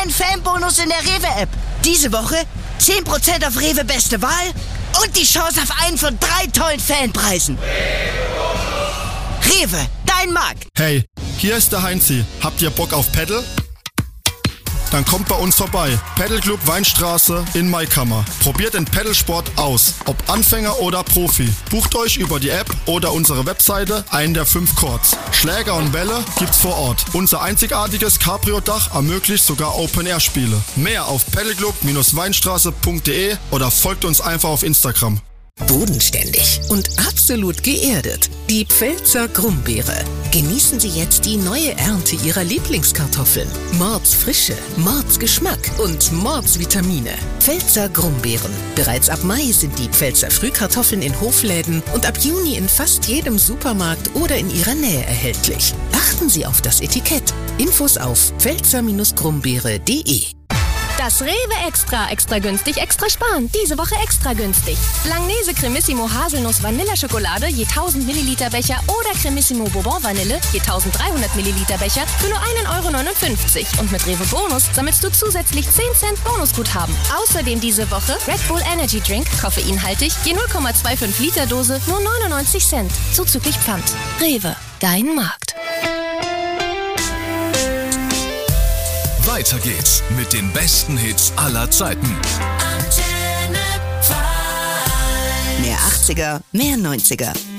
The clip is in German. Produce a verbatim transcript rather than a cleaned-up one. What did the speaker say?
tollen Fanbonus in der Rewe-App. Diese Woche zehn Prozent auf Rewe Beste Wahl und die Chance auf einen von drei tollen Fanpreisen. Rewe, dein Markt. Hey, hier ist der Heinzi. Habt ihr Bock auf Paddle? Dann kommt bei uns vorbei. Paddle Club Weinstraße in Maikammer. Probiert den Paddlesport aus. Ob Anfänger oder Profi. Bucht euch über die App oder unsere Webseite einen der fünf Courts. Schläger und Bälle gibt's vor Ort. Unser einzigartiges Cabrio-Dach ermöglicht sogar Open-Air-Spiele. Mehr auf paddleclub Weinstraße punkt de oder folgt uns einfach auf Instagram. Bodenständig und absolut geerdet. Die Pfälzer Grumbeere. Genießen Sie jetzt die neue Ernte Ihrer Lieblingskartoffeln. Mordsfrische, Mordsgeschmack und Mordsvitamine. Pfälzer Grumbeeren. Bereits ab Mai sind die Pfälzer Frühkartoffeln in Hofläden und ab Juni in fast jedem Supermarkt oder in Ihrer Nähe erhältlich. Achten Sie auf das Etikett. Infos auf pfälzer grumbeere punkt de. Das Rewe Extra, extra günstig, extra sparen. Diese Woche extra günstig. Langnese Cremissimo Haselnuss Vanilleschokolade je tausend Milliliter Becher oder Cremissimo Bourbon Vanille je tausenddreihundert Milliliter Becher für nur ein Euro neunundfünfzig. Und mit Rewe Bonus sammelst du zusätzlich zehn Cent Bonusguthaben. Außerdem diese Woche Red Bull Energy Drink, koffeinhaltig, je null Komma fünfundzwanzig Liter Dose, nur neunundneunzig Cent. Zuzüglich Pfand. Rewe, dein Markt. Weiter geht's mit den besten Hits aller Zeiten. Mehr achtziger, mehr neunziger.